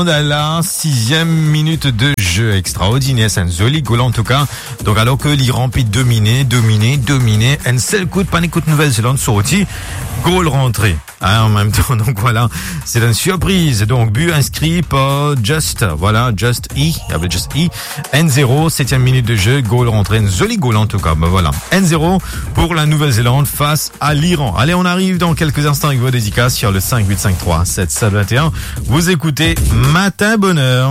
Nouvelle-Zélande à la 6e minute de jeu. Extraordinaire, c'est un joli goal en tout cas. Donc alors que l'Iran peut dominer. Un seul coup de panique contre Nouvelle-Zélande sorti. Goal rentré. En même temps, donc voilà, c'est une surprise. Donc, but inscrit par Just E. 1-0, 7e minute de jeu, goal rentré, un joli goal en tout cas. Ben voilà, 1-0 pour la Nouvelle-Zélande face à l'Iran. Allez, on arrive dans quelques instants avec vos dédicaces sur le 5-8-5-3-7-7-21. Vous écoutez Matin Bonheur.